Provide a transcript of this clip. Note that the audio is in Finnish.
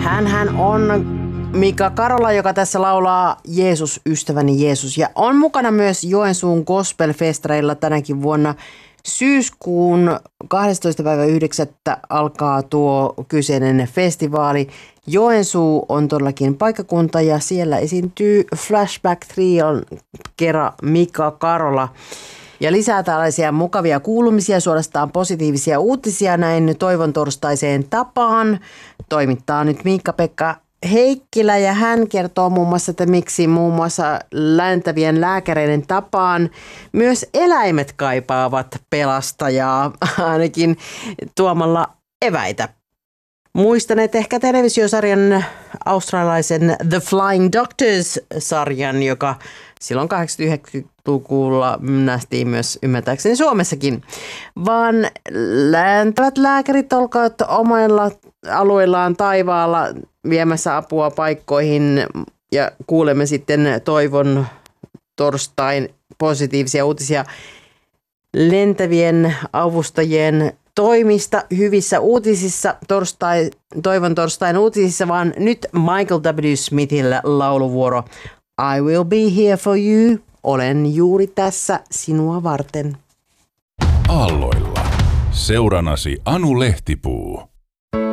Hänhän on Mika Karola, joka tässä laulaa Jeesus, ystäväni Jeesus. Ja on mukana myös Joensuun gospel-festareilla tänäkin vuonna. Syyskuun 12.9. alkaa tuo kyseinen festivaali. Joensuu on todellakin paikkakunta ja siellä esiintyy Flashback Trion kera Mika Karola. Ja lisää tällaisia mukavia kuulumisia, suorastaan positiivisia uutisia näin toivon torstaiseen tapaan. Toimittaa nyt Miikka-Pekka Heikkilä ja hän kertoo muun muassa, että miksi muun muassa lääntävien lääkäreiden tapaan myös eläimet kaipaavat pelastajaa, ainakin tuomalla eväitä. Muistaneet ehkä televisiosarjan australaisen The Flying Doctors-sarjan, joka silloin 80-90-luvulla nähtiin myös ymmärtääkseni Suomessakin. Vaan lääntävät lääkärit olkoot omilla alueillaan taivaalla viemässä apua paikkoihin ja kuulemme sitten toivon torstain positiivisia uutisia lentävien avustajien toimista hyvissä uutisissa, toivon torstain uutisissa, vaan nyt Michael W. Smithillä lauluvuoro I will be here for you. Olen juuri tässä sinua varten. Aalloilla. Seuranasi Anu Lehtipuu.